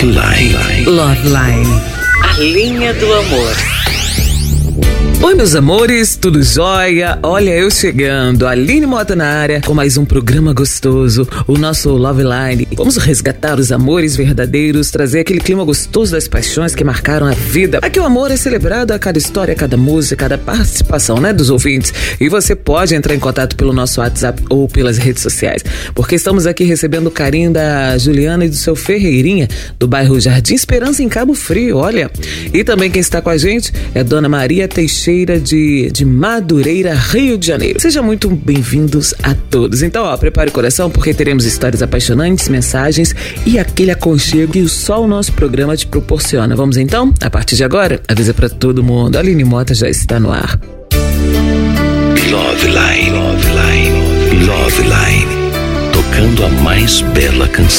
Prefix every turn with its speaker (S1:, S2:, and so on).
S1: Loveline.
S2: Loveline, a linha do amor. Oi, meus amores, tudo jóia? Olha, eu chegando, Aline Mota na área, com mais um programa gostoso, o nosso Loveline. Vamos resgatar os amores verdadeiros, trazer aquele clima gostoso das paixões que marcaram a vida. Aqui o amor é celebrado a cada história, a cada música, a cada participação, dos ouvintes. E você pode entrar em contato pelo nosso WhatsApp ou pelas redes sociais, porque estamos aqui recebendo o carinho da Juliana e do seu Ferreirinha, do bairro Jardim Esperança, em Cabo Frio, olha. E também quem está com a gente é Dona Maria Teixeira, de Madureira, Rio de Janeiro. Sejam muito bem-vindos a todos. Então, prepare o coração, porque teremos histórias apaixonantes, mensagens e aquele aconchego que só o nosso programa te proporciona. Vamos então? A partir de agora, avisa pra todo mundo. A Aline Mota já está no ar.
S1: Loveline. Loveline. Tocando a mais bela canção.